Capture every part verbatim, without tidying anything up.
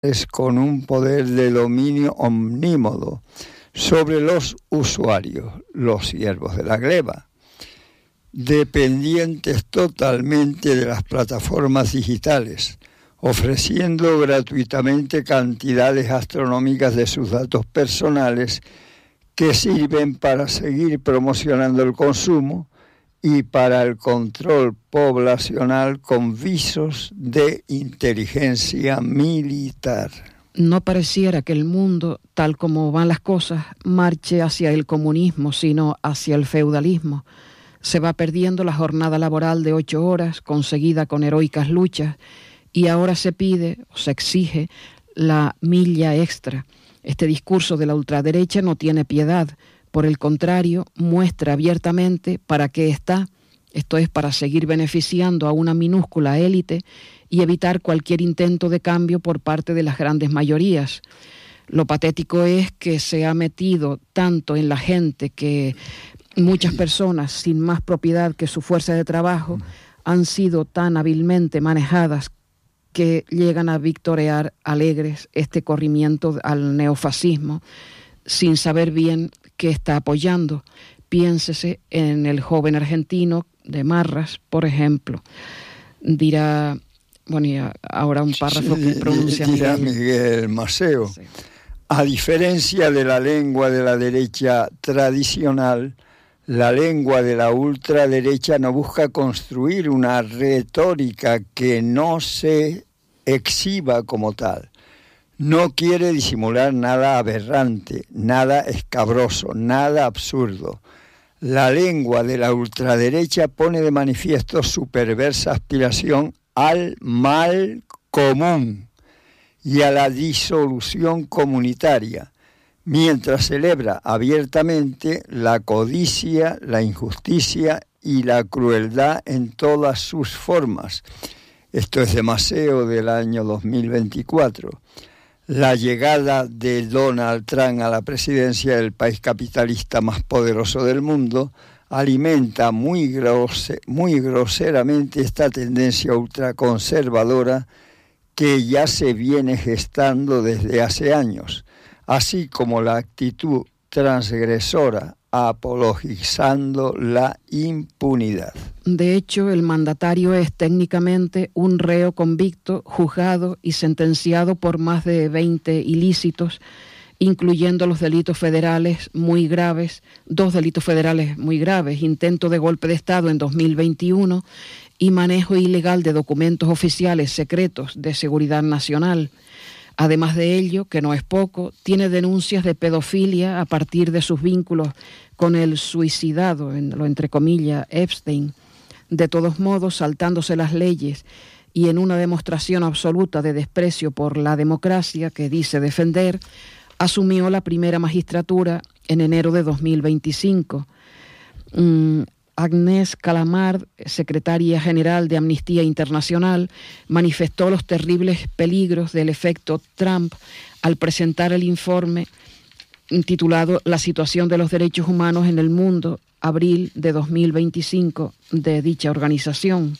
es con un poder de dominio omnímodo sobre los usuarios, los siervos de la gleba, dependientes totalmente de las plataformas digitales, ofreciendo gratuitamente cantidades astronómicas de sus datos personales que sirven para seguir promocionando el consumo y para el control poblacional con visos de inteligencia militar. No pareciera que el mundo, tal como van las cosas, marche hacia el comunismo, sino hacia el feudalismo. Se va perdiendo la jornada laboral de ocho horas, conseguida con heroicas luchas, y ahora se pide o se exige la milla extra. Este discurso de la ultraderecha no tiene piedad. Por el contrario, muestra abiertamente para qué está. Esto es para seguir beneficiando a una minúscula élite y evitar cualquier intento de cambio por parte de las grandes mayorías. Lo patético es que se ha metido tanto en la gente que muchas personas sin más propiedad que su fuerza de trabajo han sido tan hábilmente manejadas que llegan a victorear alegres este corrimiento al neofascismo sin saber bien qué está apoyando. Piénsese en el joven argentino de Marras, por ejemplo. Dirá, bueno, y ahora un párrafo que pronuncia dirá Miguel, Miguel Maceo. Sí. A diferencia de la lengua de la derecha tradicional, la lengua de la ultraderecha no busca construir una retórica que no se exhiba como tal. No quiere disimular nada aberrante, nada escabroso, nada absurdo. La lengua de la ultraderecha pone de manifiesto su perversa aspiración al mal común y a la disolución comunitaria, mientras celebra abiertamente la codicia, la injusticia y la crueldad en todas sus formas. Esto es de Maceo del año dos mil veinticuatro. La llegada de Donald Trump a la presidencia del país capitalista más poderoso del mundo alimenta muy, grose, muy groseramente esta tendencia ultraconservadora que ya se viene gestando desde hace años, así como la actitud transgresora apologizando la impunidad. De hecho, el mandatario es técnicamente un reo convicto, juzgado y sentenciado por más de veinte ilícitos, incluyendo los delitos federales muy graves, dos delitos federales muy graves, intento de golpe de Estado en dos mil veintiuno y manejo ilegal de documentos oficiales secretos de seguridad nacional. Además de ello, que no es poco, tiene denuncias de pedofilia a partir de sus vínculos con el suicidado, en lo entre comillas, Epstein. De todos modos, saltándose las leyes y en una demostración absoluta de desprecio por la democracia que dice defender, asumió la primera magistratura en enero de dos mil veinticinco. Mm, Agnès Calamard, secretaria general de Amnistía Internacional, manifestó los terribles peligros del efecto Trump al presentar el informe titulado La situación de los derechos humanos en el mundo, abril de dos mil veinticinco, de dicha organización.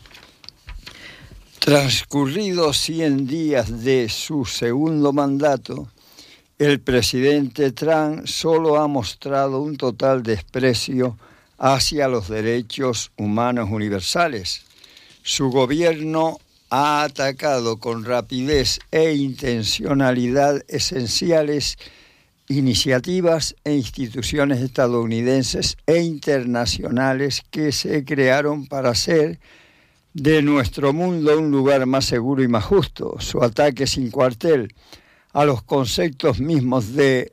Transcurridos cien días de su segundo mandato, el presidente Trump solo ha mostrado un total desprecio hacia los derechos humanos universales. Su gobierno ha atacado con rapidez e intencionalidad esenciales iniciativas e instituciones estadounidenses e internacionales que se crearon para hacer de nuestro mundo un lugar más seguro y más justo. Su ataque sin cuartel a los conceptos mismos de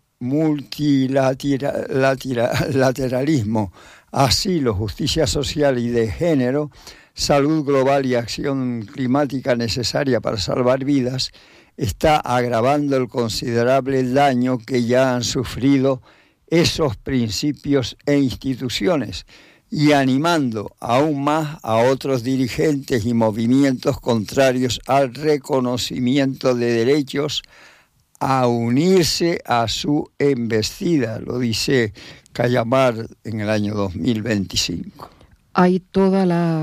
multilateralismo, asilo, justicia social y de género, salud global y acción climática necesaria para salvar vidas, está agravando el considerable daño que ya han sufrido esos principios e instituciones y animando aún más a otros dirigentes y movimientos contrarios al reconocimiento de derechos a unirse a su embestida, lo dice Calamard en el año dos mil veinticinco. Hay toda la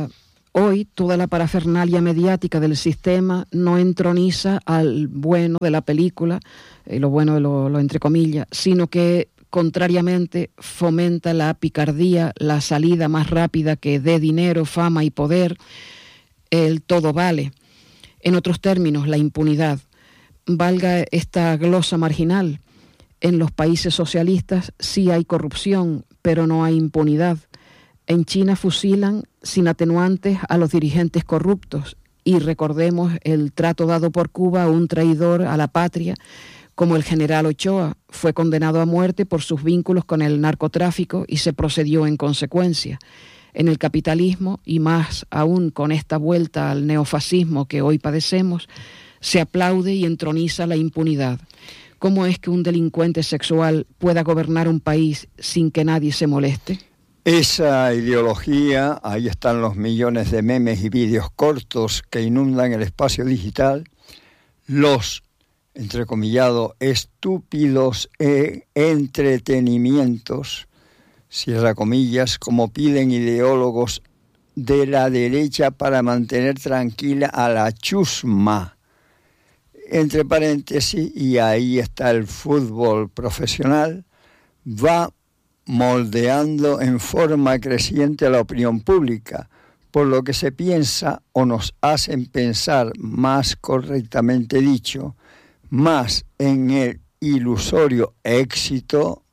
Hoy toda la parafernalia mediática del sistema no entroniza al bueno de la película, eh, lo bueno de lo, lo entre comillas, sino que contrariamente fomenta la picardía, la salida más rápida que dé dinero, fama y poder, el todo vale. En otros términos, la impunidad. Valga esta glosa marginal, en los países socialistas sí hay corrupción, pero no hay impunidad. En China fusilan sin atenuantes a los dirigentes corruptos y recordemos el trato dado por Cuba a un traidor a la patria como el general Ochoa. Fue condenado a muerte por sus vínculos con el narcotráfico y se procedió en consecuencia. En el capitalismo, y más aún con esta vuelta al neofascismo que hoy padecemos, se aplaude y entroniza la impunidad. ¿Cómo es que un delincuente sexual pueda gobernar un país sin que nadie se moleste? Esa ideología, ahí están los millones de memes y vídeos cortos que inundan el espacio digital, los, entrecomillado, estúpidos e entretenimientos, cierra comillas, como piden ideólogos de la derecha para mantener tranquila a la chusma. Entre paréntesis, y ahí está el fútbol profesional, va moldeando en forma creciente la opinión pública, por lo que se piensa o nos hacen pensar, más correctamente dicho, más en el ilusorio éxito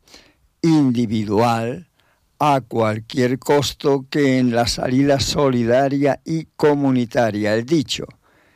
individual a cualquier costo que en la salida solidaria y comunitaria. El dicho,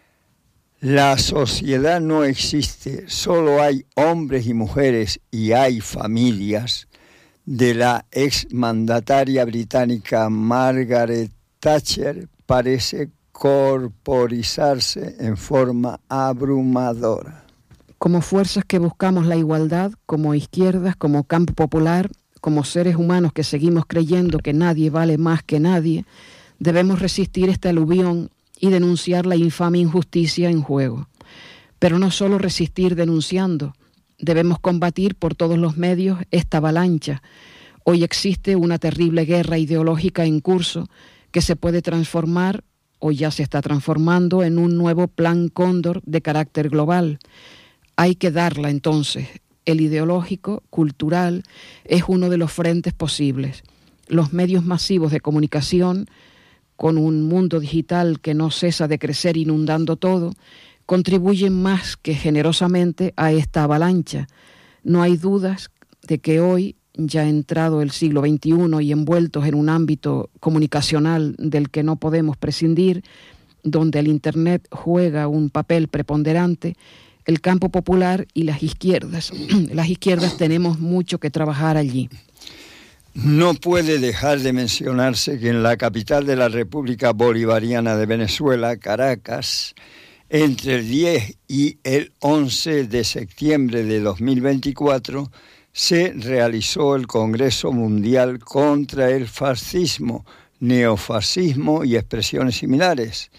la sociedad no existe, solo hay hombres y mujeres y hay familias, de la exmandataria británica Margaret Thatcher, parece corporizarse en forma abrumadora. Como fuerzas que buscamos la igualdad, como izquierdas, como campo popular, como seres humanos que seguimos creyendo que nadie vale más que nadie, debemos resistir este aluvión y denunciar la infame injusticia en juego. Pero no solo resistir denunciando, debemos combatir por todos los medios esta avalancha. Hoy existe una terrible guerra ideológica en curso que se puede transformar, o ya se está transformando, en un nuevo plan Cóndor de carácter global. Hay que darla entonces. El ideológico, cultural, es uno de los frentes posibles. Los medios masivos de comunicación, con un mundo digital que no cesa de crecer inundando todo, contribuyen más que generosamente a esta avalancha. No hay dudas de que hoy, ya entrado el siglo veintiuno y envueltos en un ámbito comunicacional del que no podemos prescindir, donde el Internet juega un papel preponderante, el campo popular y las izquierdas. Las izquierdas tenemos mucho que trabajar allí. No puede dejar de mencionarse que en la capital de la República Bolivariana de Venezuela, Caracas, entre el diez y el once de septiembre de dos mil veinticuatro, se realizó el Congreso Mundial contra el Fascismo, Neofascismo y expresiones similares,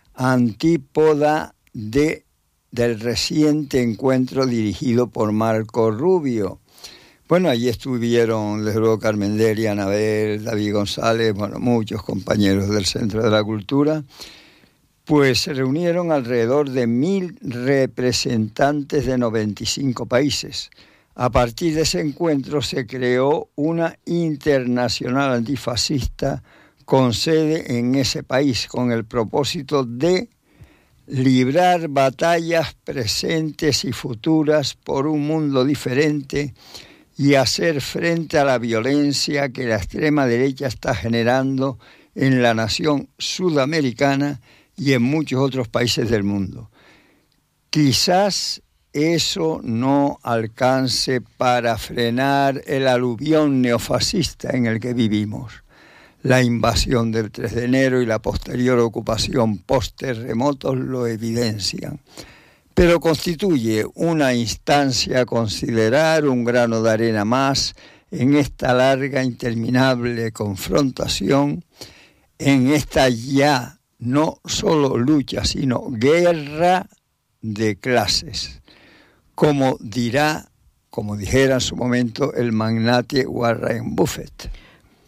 antípoda de, del reciente encuentro dirigido por Marco Rubio. Bueno, allí estuvieron, desde luego, Carmen Delia, Anabel, David González, bueno, muchos compañeros del Centro de la Cultura. Pues se reunieron alrededor de mil representantes de noventa y cinco países. A partir de ese encuentro se creó una internacional antifascista con sede en ese país, con el propósito de librar batallas presentes y futuras por un mundo diferente y hacer frente a la violencia que la extrema derecha está generando en la nación sudamericana y en muchos otros países del mundo. Quizás eso no alcance para frenar el aluvión neofascista en el que vivimos. La invasión del tres de enero y la posterior ocupación post-terremotos lo evidencian. Pero constituye una instancia a considerar, un grano de arena más en esta larga, interminable confrontación, en esta ya no solo lucha, sino guerra de clases, como dirá, como dijera en su momento el magnate Warren Buffett.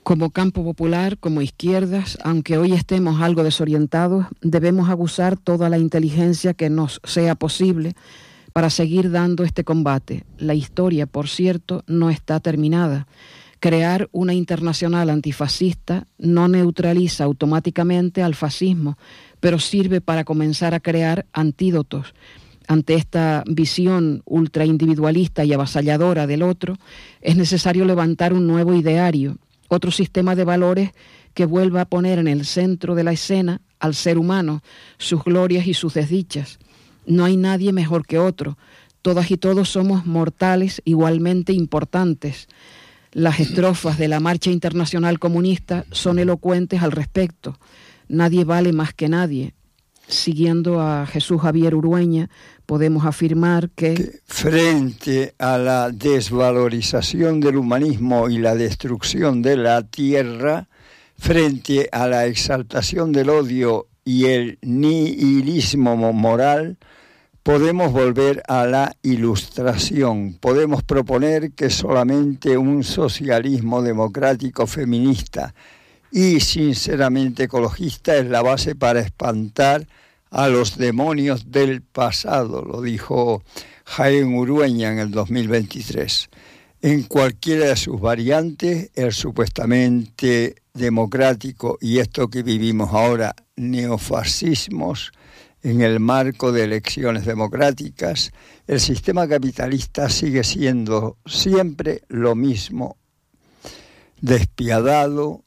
Como campo popular, como izquierdas, aunque hoy estemos algo desorientados, debemos aguzar toda la inteligencia que nos sea posible para seguir dando este combate. La historia, por cierto, no está terminada. Crear una internacional antifascista no neutraliza automáticamente al fascismo, pero sirve para comenzar a crear antídotos. Ante esta visión ultraindividualista y avasalladora del otro, es necesario levantar un nuevo ideario, otro sistema de valores que vuelva a poner en el centro de la escena al ser humano, sus glorias y sus desdichas. No hay nadie mejor que otro. Todas y todos somos mortales igualmente importantes. Las estrofas de la Marcha Internacional Comunista son elocuentes al respecto. Nadie vale más que nadie. Siguiendo a Jesús Javier Urueña, podemos afirmar que, que frente a la desvalorización del humanismo y la destrucción de la tierra, frente a la exaltación del odio y el nihilismo moral, podemos volver a la ilustración. Podemos proponer que solamente un socialismo democrático feminista y sinceramente ecologista es la base para espantar a los demonios del pasado, lo dijo Jaén Urueña en el dos mil veintitrés. En cualquiera de sus variantes, el supuestamente democrático y esto que vivimos ahora, neofascismos, en el marco de elecciones democráticas, el sistema capitalista sigue siendo siempre lo mismo, despiadado,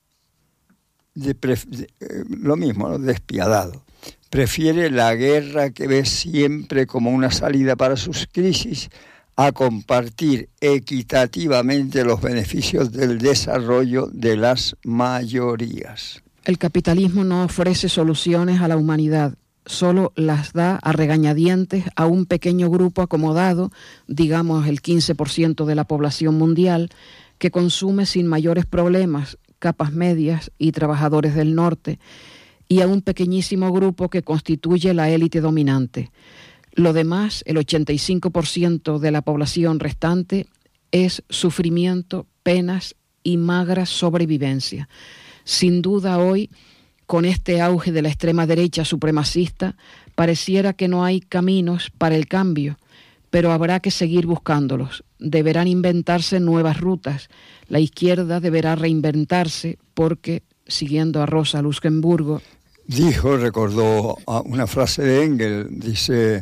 de pref- de, eh, lo mismo, ¿no? despiadado. Prefiere la guerra que ve siempre como una salida para sus crisis a compartir equitativamente los beneficios del desarrollo de las mayorías. El capitalismo no ofrece soluciones a la humanidad, solo las da a regañadientes a un pequeño grupo acomodado, digamos el quince por ciento de la población mundial, que consume sin mayores problemas capas medias y trabajadores del norte, y a un pequeñísimo grupo que constituye la élite dominante. Lo demás, el ochenta y cinco por ciento de la población restante, es sufrimiento, penas y magra sobrevivencia. Sin duda hoy, con este auge de la extrema derecha supremacista, pareciera que no hay caminos para el cambio, pero habrá que seguir buscándolos. Deberán inventarse nuevas rutas. La izquierda deberá reinventarse porque, siguiendo a Rosa Luxemburgo, dijo, recordó una frase de Engels, dice,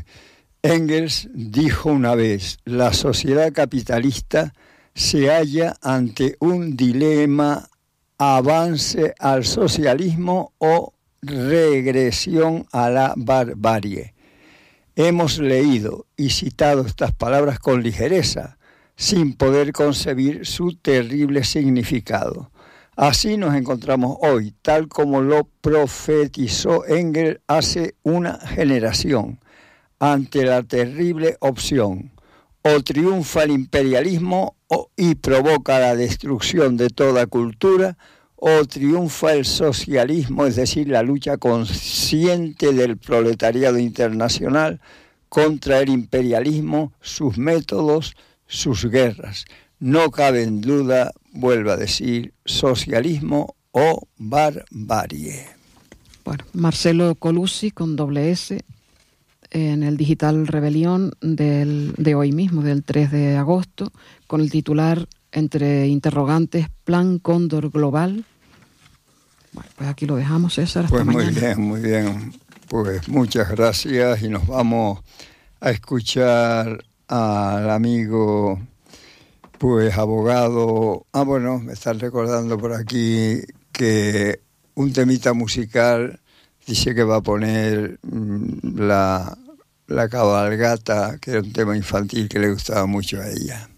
Engels dijo una vez, la sociedad capitalista se halla ante un dilema: avance al socialismo o regresión a la barbarie. Hemos leído y citado estas palabras con ligereza, sin poder concebir su terrible significado. Así nos encontramos hoy, tal como lo profetizó Engels hace una generación, ante la terrible opción: o triunfa el imperialismo o, y provoca la destrucción de toda cultura, o triunfa el socialismo, es decir, la lucha consciente del proletariado internacional contra el imperialismo, sus métodos, sus guerras. No cabe en duda, vuelvo a decir, socialismo o barbarie. Bueno, Marcelo Colucci con doble S en el Digital Rebelión del, de hoy mismo, del tres de agosto, con el titular entre interrogantes, Plan Cóndor Global. Bueno, pues aquí lo dejamos, César, hasta pues muy mañana. bien, muy bien. Pues muchas gracias y nos vamos a escuchar al amigo, pues abogado. Ah, bueno, me están recordando por aquí que un temita musical dice que va a poner mmm, la, la cabalgata, que era un tema infantil que le gustaba mucho a ella.